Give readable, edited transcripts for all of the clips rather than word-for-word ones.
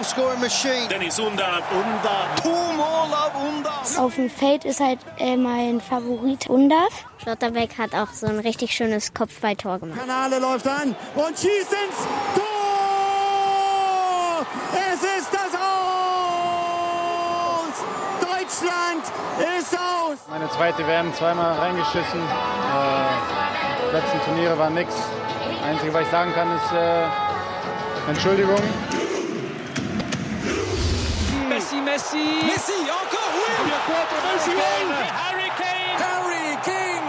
goal-scoring machine. Deniz Undav. Two more love Undav. Auf dem Feld ist halt mein Favorit Undav. Schlotterbeck hat auch so ein richtig schönes Kopfballtor gemacht. Kanale läuft an und schießt ins Tor! Es ist das Aus! Deutschland ist aus! Meine zweite WM, zweimal reingeschissen. Die letzten Turniere waren nix. Das Einzige, was ich sagen kann, ist Entschuldigung. Messi. Messi, encore, oui! Messi, Harry Kane. Harry Kane,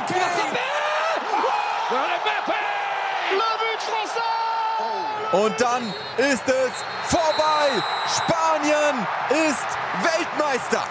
Und dann ist es vorbei. Spanien ist Weltmeister.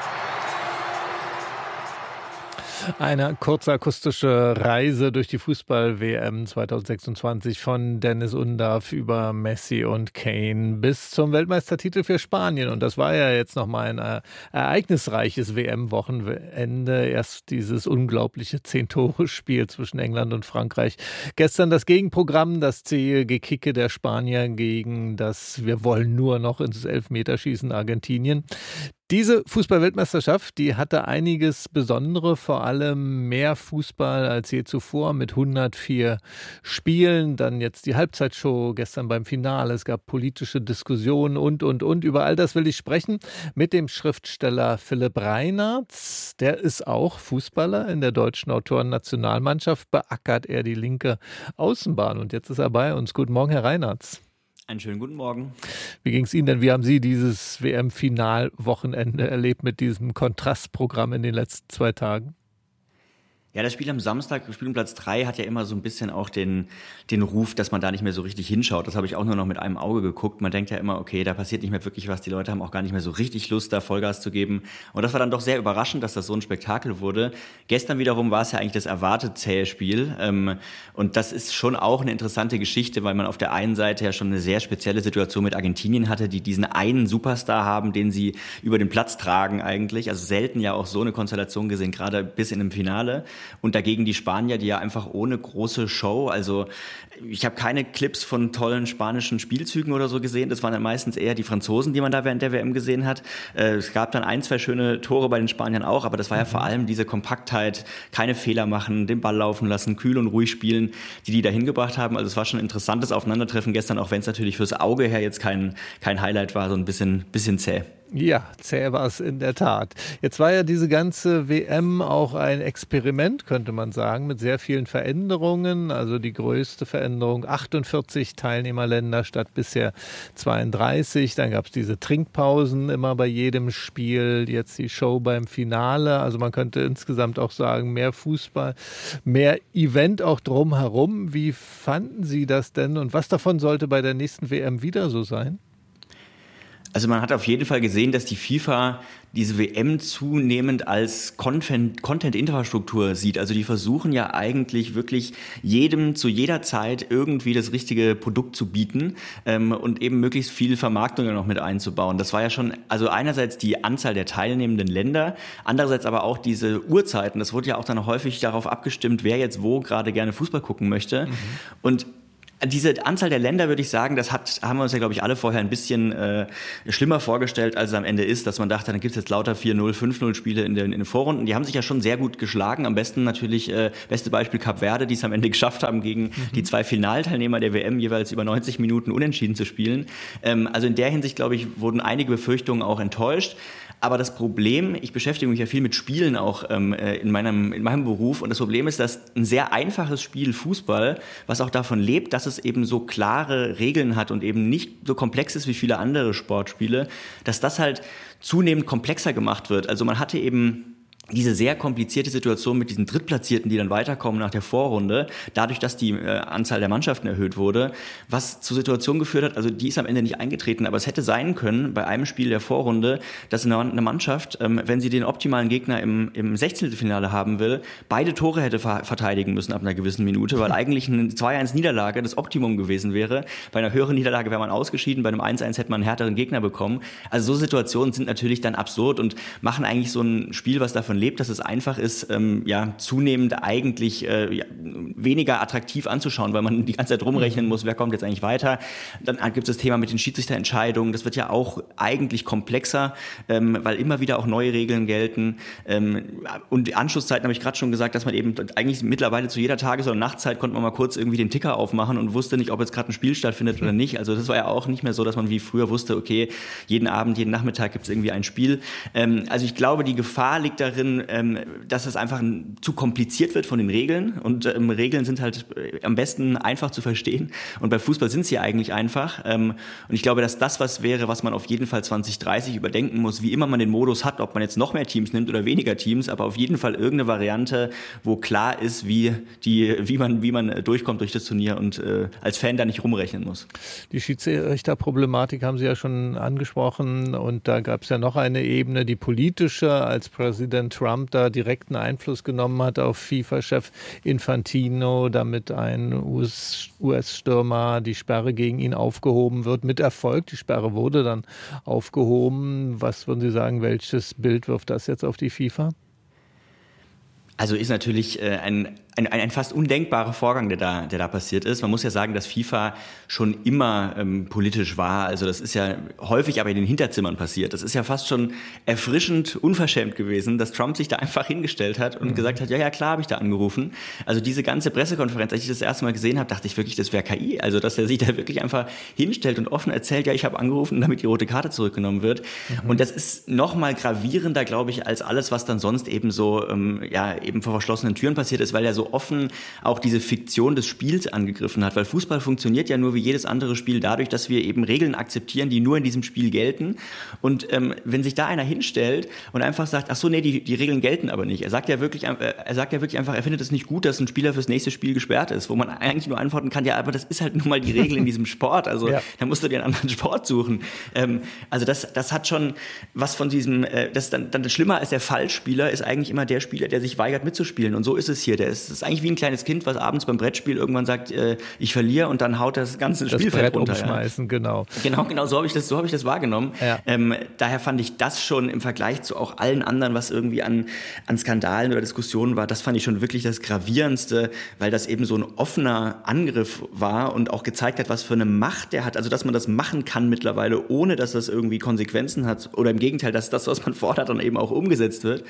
Eine kurze akustische Reise durch die Fußball-WM 2026 von Deniz Undav über Messi und Kane bis zum Weltmeistertitel für Spanien. Und das war ja jetzt nochmal ein ereignisreiches WM-Wochenende. Erst dieses unglaubliche 10-Tore-Spiel zwischen England und Frankreich. Gestern das Gegenprogramm, das zähe Gekicke der Spanier gegen das Wir wollen nur noch ins Elfmeterschießen Argentinien. Diese Fußball-Weltmeisterschaft, die hatte einiges Besondere, vor allem mehr Fußball als je zuvor mit 104 Spielen. Dann jetzt die Halbzeitshow gestern beim Finale. Es gab politische Diskussionen und. Über all das will ich sprechen mit dem Schriftsteller Philipp Reinartz. Der ist auch Fußballer. In der deutschen Autorennationalmannschaft beackert er die linke Außenbahn. Und jetzt ist er bei uns. Guten Morgen, Herr Reinartz. Einen schönen guten Morgen. Wie ging es Ihnen denn? Wie haben Sie dieses WM-Finalwochenende erlebt mit diesem Kontrastprogramm in den letzten 2 Tagen? Ja, das Spiel am Samstag, Spiel um Platz 3, hat ja immer so ein bisschen auch den Ruf, dass man da nicht mehr so richtig hinschaut. Das habe ich auch nur noch mit einem Auge geguckt. Man denkt ja immer, okay, da passiert nicht mehr wirklich was. Die Leute haben auch gar nicht mehr so richtig Lust, da Vollgas zu geben. Und das war dann doch sehr überraschend, dass das so ein Spektakel wurde. Gestern wiederum war es ja eigentlich das erwartet zähe Spiel. Und das ist schon auch eine interessante Geschichte, weil man auf der einen Seite ja schon eine sehr spezielle Situation mit Argentinien hatte, die diesen einen Superstar haben, den sie über den Platz tragen eigentlich. Also selten ja auch so eine Konstellation gesehen, gerade bis in dem Finale. Und dagegen die Spanier, die ja einfach ohne große Show, also ich habe keine Clips von tollen spanischen Spielzügen oder so gesehen, das waren dann meistens eher die Franzosen, die man da während der WM gesehen hat. Es gab dann 1, 2 schöne Tore bei den Spaniern auch, aber das war ja vor allem diese Kompaktheit, keine Fehler machen, den Ball laufen lassen, kühl und ruhig spielen, die da hingebracht haben. Also es war schon ein interessantes Aufeinandertreffen gestern, auch wenn es natürlich fürs Auge her jetzt kein Highlight war, so ein bisschen zäh. Ja, zäh war es in der Tat. Jetzt war ja diese ganze WM auch ein Experiment, könnte man sagen, mit sehr vielen Veränderungen. Also die größte Veränderung, 48 Teilnehmerländer statt bisher 32. Dann gab es diese Trinkpausen immer bei jedem Spiel. Jetzt die Show beim Finale. Also man könnte insgesamt auch sagen, mehr Fußball, mehr Event auch drumherum. Wie fanden Sie das denn und was davon sollte bei der nächsten WM wieder so sein? Also man hat auf jeden Fall gesehen, dass die FIFA diese WM zunehmend als Content-Infrastruktur sieht. Also die versuchen ja eigentlich wirklich jedem zu jeder Zeit irgendwie das richtige Produkt zu bieten und eben möglichst viel Vermarktung noch mit einzubauen. Das war ja schon, also einerseits die Anzahl der teilnehmenden Länder, andererseits aber auch diese Uhrzeiten. Das wurde ja auch dann häufig darauf abgestimmt, wer jetzt wo gerade gerne Fußball gucken möchte. Und diese Anzahl der Länder, würde ich sagen, haben wir uns ja, glaube ich, alle vorher ein bisschen schlimmer vorgestellt, als es am Ende ist, dass man dachte, dann gibt es jetzt lauter 4-0, 5-0 Spiele in den Vorrunden. Die haben sich ja schon sehr gut geschlagen. Am besten natürlich, beste Beispiel Kap Verde, die es am Ende geschafft haben, gegen die 2 Finalteilnehmer der WM jeweils über 90 Minuten unentschieden zu spielen. Also in der Hinsicht, glaube ich, wurden einige Befürchtungen auch enttäuscht. Aber das Problem, ich beschäftige mich ja viel mit Spielen auch in meinem Beruf, und das Problem ist, dass ein sehr einfaches Spiel Fußball, was auch davon lebt, dass es eben so klare Regeln hat und eben nicht so komplex ist wie viele andere Sportspiele, dass das halt zunehmend komplexer gemacht wird. Also man hatte eben diese sehr komplizierte Situation mit diesen Drittplatzierten, die dann weiterkommen nach der Vorrunde, dadurch, dass die Anzahl der Mannschaften erhöht wurde, was zur Situation geführt hat, also die ist am Ende nicht eingetreten, aber es hätte sein können bei einem Spiel der Vorrunde, dass eine Mannschaft, wenn sie den optimalen Gegner im 16. Finale haben will, beide Tore hätte verteidigen müssen ab einer gewissen Minute, weil eigentlich eine 2-1-Niederlage das Optimum gewesen wäre. Bei einer höheren Niederlage wäre man ausgeschieden, bei einem 1-1 hätte man einen härteren Gegner bekommen. Also so Situationen sind natürlich dann absurd und machen eigentlich so ein Spiel, was davon davon lebt, dass es einfach ist, zunehmend eigentlich weniger attraktiv anzuschauen, weil man die ganze Zeit rumrechnen muss, wer kommt jetzt eigentlich weiter. Dann gibt es das Thema mit den Schiedsrichterentscheidungen. Das wird ja auch eigentlich komplexer, weil immer wieder auch neue Regeln gelten. Und die Anschlusszeiten habe ich gerade schon gesagt, dass man eben eigentlich mittlerweile zu jeder Tages- oder Nachtzeit konnte man mal kurz irgendwie den Ticker aufmachen und wusste nicht, ob jetzt gerade ein Spiel stattfindet oder nicht. Also das war ja auch nicht mehr so, dass man wie früher wusste, okay, jeden Abend, jeden Nachmittag gibt es irgendwie ein Spiel. Also ich glaube, die Gefahr liegt darin, dass es einfach zu kompliziert wird von den Regeln. Und Regeln sind halt am besten einfach zu verstehen. Und bei Fußball sind sie eigentlich einfach. Und ich glaube, dass das was wäre, was man auf jeden Fall 2030 überdenken muss, wie immer man den Modus hat, ob man jetzt noch mehr Teams nimmt oder weniger Teams, aber auf jeden Fall irgendeine Variante, wo klar ist, wie man durchkommt durch das Turnier und als Fan da nicht rumrechnen muss. Die Schiedsrichterproblematik haben Sie ja schon angesprochen und da gab es ja noch eine Ebene, die politische, als Präsident Trump da direkten Einfluss genommen hat auf FIFA-Chef Infantino, damit ein US-Stürmer die Sperre gegen ihn aufgehoben wird. Mit Erfolg, die Sperre wurde dann aufgehoben. Was würden Sie sagen, welches Bild wirft das jetzt auf die FIFA? Also ist natürlich ein fast undenkbarer Vorgang, der da passiert ist. Man muss ja sagen, dass FIFA schon immer politisch war. Also das ist ja häufig aber in den Hinterzimmern passiert. Das ist ja fast schon erfrischend unverschämt gewesen, dass Trump sich da einfach hingestellt hat und gesagt hat, ja klar, habe ich da angerufen. Also diese ganze Pressekonferenz, als ich das erste Mal gesehen habe, dachte ich wirklich, das wäre KI. Also dass er sich da wirklich einfach hinstellt und offen erzählt, ja, ich habe angerufen, damit die rote Karte zurückgenommen wird. Und das ist noch mal gravierender, glaube ich, als alles, was dann sonst eben so eben vor verschlossenen Türen passiert ist, weil er so offen auch diese Fiktion des Spiels angegriffen hat, weil Fußball funktioniert ja nur wie jedes andere Spiel dadurch, dass wir eben Regeln akzeptieren, die nur in diesem Spiel gelten. Und wenn sich da einer hinstellt und einfach sagt, ach so, nee, die Regeln gelten aber nicht. Er sagt ja wirklich einfach, er findet es nicht gut, dass ein Spieler fürs nächste Spiel gesperrt ist, wo man eigentlich nur antworten kann, ja, aber das ist halt nun mal die Regel in diesem Sport. Also da musst du dir einen anderen Sport suchen. Also das hat schon was von diesem, das dann schlimmer als der Fallspieler ist eigentlich immer der Spieler, der sich weigert mitzuspielen. Und so ist es hier. Das ist eigentlich wie ein kleines Kind, was abends beim Brettspiel irgendwann sagt, ich verliere und dann haut das ganze Spielfeld runter. Umschmeißen, genau. Genau, so habe ich das wahrgenommen. Ja. Daher fand ich das schon im Vergleich zu auch allen anderen, was irgendwie an Skandalen oder Diskussionen war, das fand ich schon wirklich das Gravierendste, weil das eben so ein offener Angriff war und auch gezeigt hat, was für eine Macht der hat. Also, dass man das machen kann mittlerweile, ohne dass das irgendwie Konsequenzen hat oder im Gegenteil, dass das, was man fordert, dann eben auch umgesetzt wird.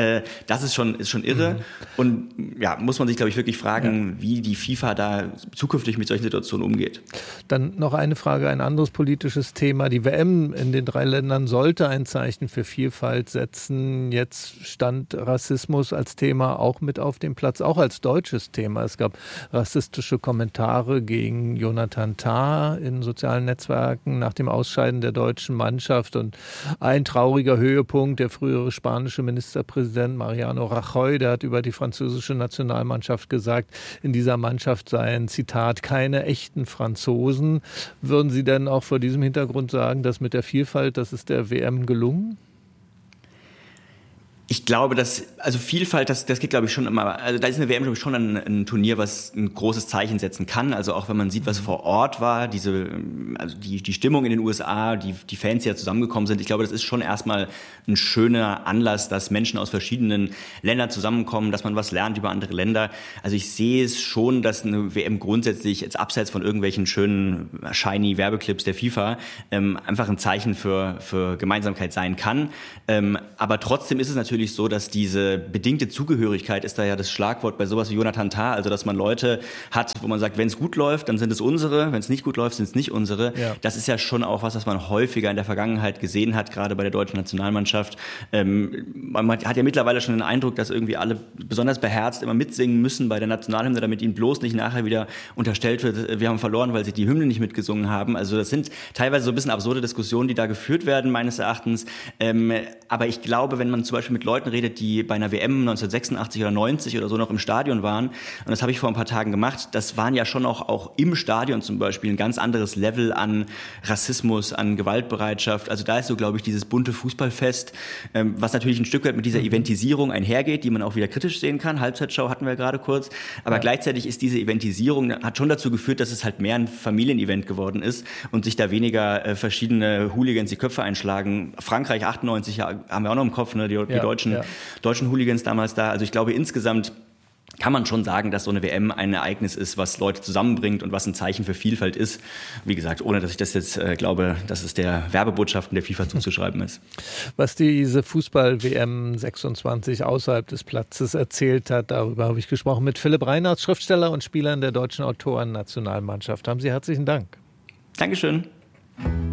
Das ist schon irre. Und ja, muss man sich, glaube ich, wirklich fragen, wie die FIFA da zukünftig mit solchen Situationen umgeht. Dann noch eine Frage, ein anderes politisches Thema. Die WM in den 3 Ländern sollte ein Zeichen für Vielfalt setzen. Jetzt stand Rassismus als Thema auch mit auf dem Platz, auch als deutsches Thema. Es gab rassistische Kommentare gegen Jonathan Tah in sozialen Netzwerken nach dem Ausscheiden der deutschen Mannschaft. Und ein trauriger Höhepunkt, der frühere spanische Ministerpräsident Mariano Rajoy, der hat über die französische Nationalmannschaft gesagt, in dieser Mannschaft seien, Zitat, keine echten Franzosen. Würden Sie denn auch vor diesem Hintergrund sagen, dass mit der Vielfalt, das ist der WM gelungen? Ich glaube, Vielfalt, das geht, glaube ich, schon immer, also da ist eine WM, glaube ich, schon ein Turnier, was ein großes Zeichen setzen kann. Also auch wenn man sieht, was vor Ort war, die Stimmung in den USA, die Fans, die da zusammengekommen sind. Ich glaube, das ist schon erstmal ein schöner Anlass, dass Menschen aus verschiedenen Ländern zusammenkommen, dass man was lernt über andere Länder. Also ich sehe es schon, dass eine WM grundsätzlich jetzt abseits von irgendwelchen schönen, shiny Werbeclips der FIFA einfach ein Zeichen für Gemeinsamkeit sein kann. Aber trotzdem ist es natürlich so, dass diese bedingte Zugehörigkeit ist da ja das Schlagwort bei sowas wie Jonathan Tah, also dass man Leute hat, wo man sagt, wenn es gut läuft, dann sind es unsere, wenn es nicht gut läuft, sind es nicht unsere. Ja. Das ist ja schon auch was man häufiger in der Vergangenheit gesehen hat, gerade bei der deutschen Nationalmannschaft. Man hat ja mittlerweile schon den Eindruck, dass irgendwie alle besonders beherzt immer mitsingen müssen bei der Nationalhymne, damit ihnen bloß nicht nachher wieder unterstellt wird, wir haben verloren, weil sie die Hymne nicht mitgesungen haben. Also das sind teilweise so ein bisschen absurde Diskussionen, die da geführt werden, meines Erachtens. Aber ich glaube, wenn man zum Beispiel mit Leuten redet, die bei einer WM 1986 oder 90 oder so noch im Stadion waren, und das habe ich vor ein paar Tagen gemacht, das waren ja schon auch im Stadion zum Beispiel ein ganz anderes Level an Rassismus, an Gewaltbereitschaft. Also da ist so, glaube ich, dieses bunte Fußballfest, was natürlich ein Stück weit mit dieser Eventisierung einhergeht, die man auch wieder kritisch sehen kann. Halbzeitshow hatten wir gerade kurz. Aber gleichzeitig ist diese Eventisierung, hat schon dazu geführt, dass es halt mehr ein Familienevent geworden ist und sich da weniger verschiedene Hooligans die Köpfe einschlagen. Frankreich 98 haben wir auch noch im Kopf, ne? Die Deutschen deutschen Hooligans damals da. Also ich glaube, insgesamt kann man schon sagen, dass so eine WM ein Ereignis ist, was Leute zusammenbringt und was ein Zeichen für Vielfalt ist. Wie gesagt, ohne dass ich das jetzt glaube, dass es der Werbebotschaften der FIFA zuzuschreiben ist. Was diese Fußball-WM 26 außerhalb des Platzes erzählt hat, darüber habe ich gesprochen mit Philipp Reinhardt, Schriftsteller und Spieler der deutschen Autoren-Nationalmannschaft. Haben Sie herzlichen Dank. Dankeschön.